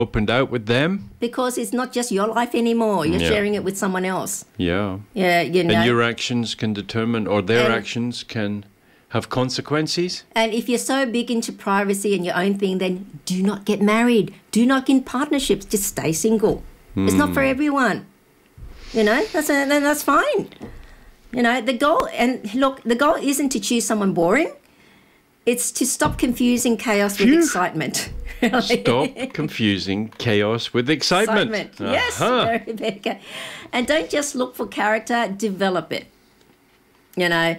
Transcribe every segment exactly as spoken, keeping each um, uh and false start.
opened out with them. Because it's not just your life anymore. You're Yeah. sharing it with someone else. Yeah. Yeah, you know. And your actions can determine, or their And- actions can have consequences. And if you're so big into privacy and your own thing, then do not get married. Do not get in partnerships. Just stay single. It's not for everyone. You know, that's a, then that's fine. You know, the goal, and look, the goal isn't to choose someone boring. It's to stop confusing chaos with Phew. excitement. Stop confusing chaos with excitement. Excitement. Yes, Uh-huh. very, very good. And don't just look for character, develop it. You know,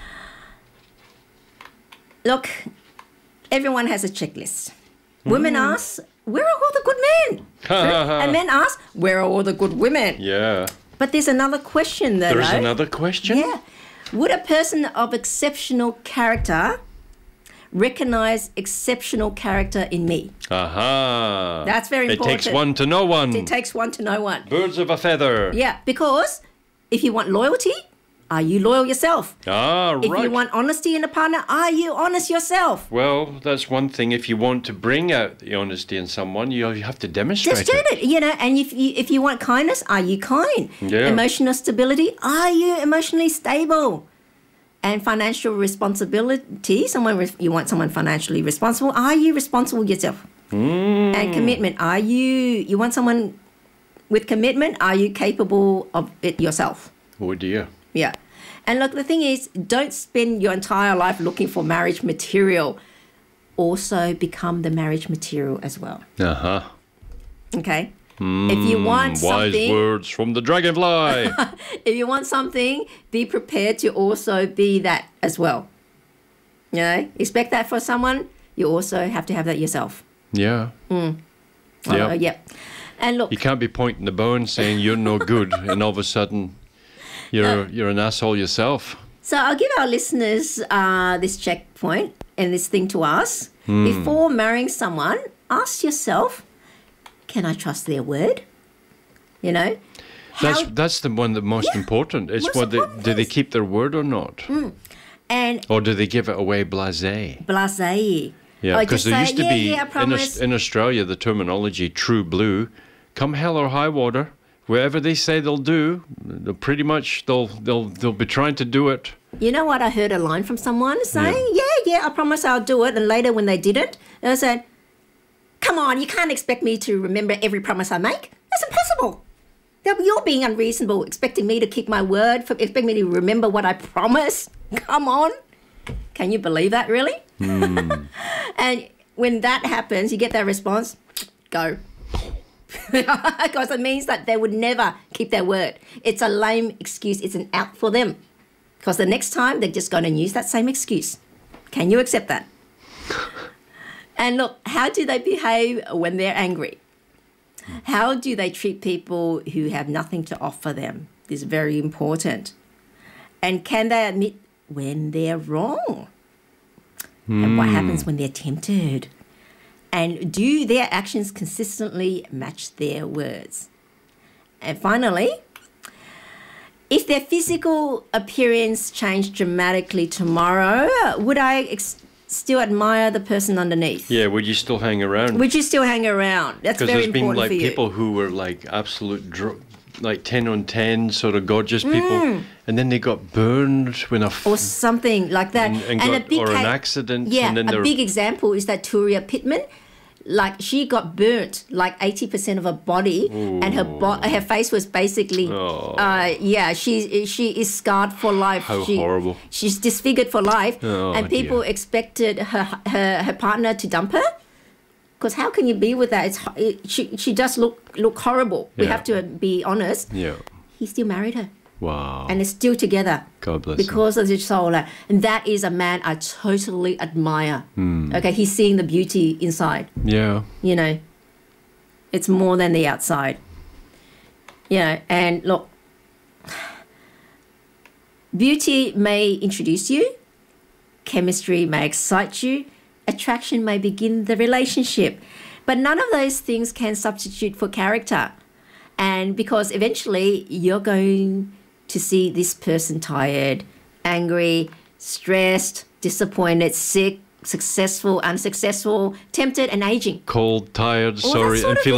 look, everyone has a checklist. Women ask, where are all the good men? And men ask, where are all the good women? Yeah. But there's another question though. There's though. another question? Yeah. Would a person of exceptional character recognize exceptional character in me? Aha. That's very It important. takes one to know one. It takes one to know one. Birds of a feather. Yeah, because if you want loyalty, are you loyal yourself? Ah, If right. you want honesty in a partner, are you honest yourself? Well, that's one thing. If you want to bring out the honesty in someone, you you have to demonstrate Just do it, you know. And if you if you want kindness, are you kind? Yeah. Emotional stability, are you emotionally stable? And financial responsibility, someone re- you want someone financially responsible, are you responsible yourself? Mm. And commitment, are you you want someone with commitment? Are you capable of it yourself? Oh dear. Yeah. And look, the thing is, don't spend your entire life looking for marriage material. Also become the marriage material as well. Uh-huh. Okay? If you want Hmm, Wise something, words from the dragonfly. if you want something, be prepared to also be that as well. You know, expect that for someone, you also have to have that yourself. Yeah. Oh, Yeah. yeah. And look, You can't be pointing the bow and saying you're no good, and all of a sudden you're you're an asshole yourself. so I'll give our listeners uh, this checkpoint and this thing to ask. Before marrying someone, ask yourself, can I trust their word? You know? That's How- that's the one that most Yeah. important. It's Most what they, important do they is- keep their word or not, and or do they give it away blasé? blasé. Yeah, Or because just there say, used to yeah, be yeah, I in, promise. Aus- in Australia the terminology "true blue," come hell or high water, wherever they say they'll do, they'll pretty much they'll they'll they'll be trying to do it. You know what? I heard a line from someone saying, yeah, yeah, I promise I'll do it. And later when they didn't, they said, come on, you can't expect me to remember every promise I make. That's impossible. Now, you're being unreasonable, expecting me to keep my word, for, expect me to remember what I promise. Come on. Can you believe that, really? And when that happens, you get that response, go. Because it means that they would never keep their word. It's a lame excuse. It's an out for them. Because the next time, they're just going to use that same excuse. Can you accept that? And look, how do they behave when they're angry? How do they treat people who have nothing to offer them? This is very important. And can they admit when they're wrong? And what happens when they're tempted? And do their actions consistently match their words? And finally, if their physical appearance changed dramatically tomorrow, would I ex- still admire the person underneath? Yeah, would you still hang around? Would you still hang around? That's Because very there's been important like for you. people who were like absolute, dr- like ten on ten, sort of gorgeous people, and then they got burned when a f- Or something like that. and, and got, or an ca- accident, Yeah, and then a they're big example is that Turia Pittman. Like she got burnt, like eighty percent of her body, and her bo- her face was basically, Oh. uh, yeah, she she is scarred for life. How she, horrible. She's disfigured for life, Oh, and people dear. expected her, her her partner to dump her. Because how can you be with that? It's ho- it, she she just look look horrible. We Yeah. have to be honest. yeah. He still married her, Wow. and they're still together. God bless him. Because of his soul. And that is a man I totally admire. Hmm. Okay, he's seeing the beauty inside, Yeah. you know. It's more than the outside. You know, and look, beauty may introduce you, chemistry may excite you, attraction may begin the relationship, but none of those things can substitute for character. And because eventually you're going to see this person tired, angry, stressed, disappointed, sick, successful, unsuccessful, tempted, and aging. Cold, tired, All that sorry, sort and of feeling